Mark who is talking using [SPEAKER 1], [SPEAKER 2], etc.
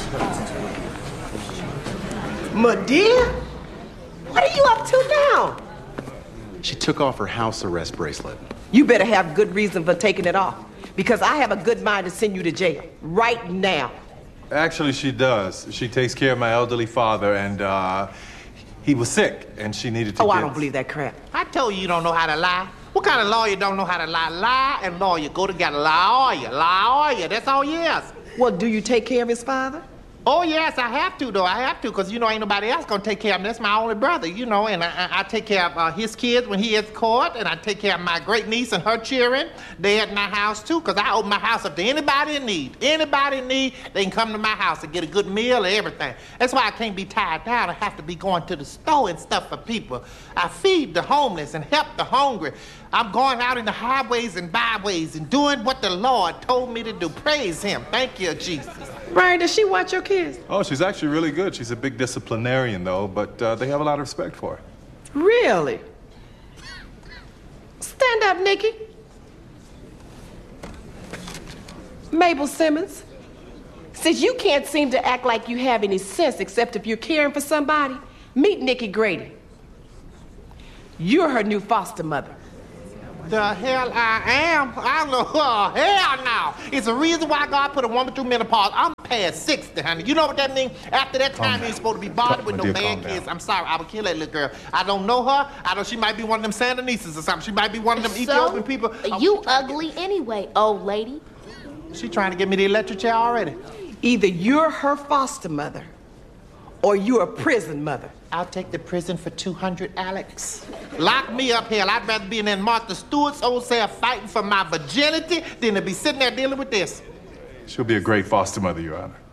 [SPEAKER 1] Medea? What are you up to now?
[SPEAKER 2] She took off her house arrest bracelet.
[SPEAKER 1] You better have good reason for taking it off, because I have a good mind to send you to jail right now.
[SPEAKER 3] Actually, she does. She takes care of my elderly father, and he was sick, and she needed to
[SPEAKER 1] I don't believe that crap.
[SPEAKER 4] I told you don't know how to lie. What kind of lawyer don't know how to lie? Lie and lawyer go together. Lawyer. That's all he is.
[SPEAKER 1] Well, do you take care of his father?
[SPEAKER 4] Oh, yes, I have to, though. I have to, because, ain't nobody else going to take care of him. That's my only brother, and I take care of his kids when he is caught, and I take care of my great niece and her children. They're at my house, too, because I open my house up to anybody in need. Anybody in need, they can come to my house and get a good meal and everything. That's why I can't be tied down. I have to be going to the store and stuff for people. I feed the homeless and help the hungry. I'm going out in the highways and byways and doing what the Lord told me to do. Praise him. Thank you, Jesus.
[SPEAKER 1] Brian, does she watch your kids?
[SPEAKER 3] Oh, she's actually really good. She's a big disciplinarian, though, but they have a lot of respect for her.
[SPEAKER 1] Really? Stand up, Nikki. Mabel Simmons, since you can't seem to act like you have any sense except if you're caring for somebody, meet Nikki Grady. You're her new foster mother.
[SPEAKER 4] The hell I am? I don't know. Oh, hell no. It's a reason why God put a woman through menopause. I'm past 60, honey. You know what that means? After that time, you ain't supposed to be bothered with no bad kids. I'm sorry. I would kill that little girl. I don't know her. She might be one of them Sandinistas or something. She might be one of them Ethiopian people.
[SPEAKER 5] You ugly anyway, old lady.
[SPEAKER 4] She trying to get me the electric chair already.
[SPEAKER 1] Either you're her foster mother or you're a prison mother.
[SPEAKER 4] I'll take the prison for 200, Alex. Lock me up, hell. I'd rather be in that Martha Stewart's old self fighting for my virginity than to be sitting there dealing with this.
[SPEAKER 3] She'll be a great foster mother, Your Honor.